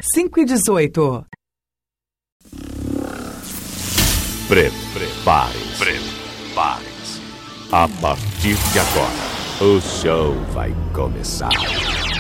5h18. Prepare-se. A partir de agora, o show vai começar.